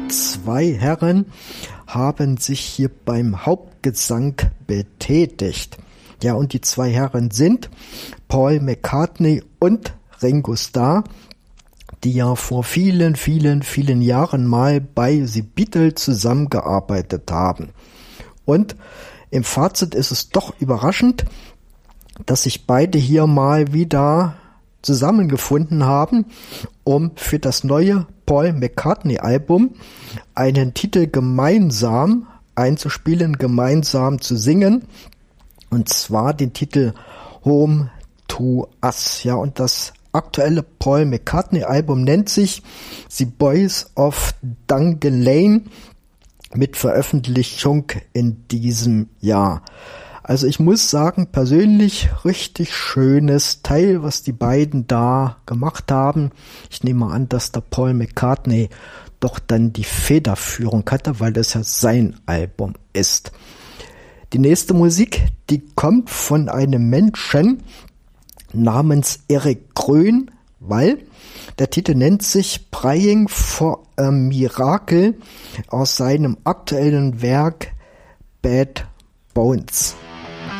Zwei Herren haben sich hier beim Hauptgesang betätigt. Ja, und die zwei Herren sind Paul McCartney und Ringo Starr, die ja vor vielen, vielen, vielen Jahren mal bei The Beatles zusammengearbeitet haben. Und im Fazit ist es doch überraschend, dass sich beide hier mal wieder zusammengefunden haben, um für das neue Paul McCartney Album einen Titel gemeinsam einzuspielen, gemeinsam zu singen, und zwar den Titel Home to Us. Ja, und das aktuelle Paul McCartney Album nennt sich The Boys of Dungan Lane, mit Veröffentlichung in diesem Jahr. Also ich muss sagen, persönlich richtig schönes Teil, was die beiden da gemacht haben. Ich nehme an, dass der Paul McCartney doch dann die Federführung hatte, weil das ja sein Album ist. Die nächste Musik, die kommt von einem Menschen namens Eric Grönwall. Der Titel nennt sich Praying for a Miracle aus seinem aktuellen Werk Bad Bones.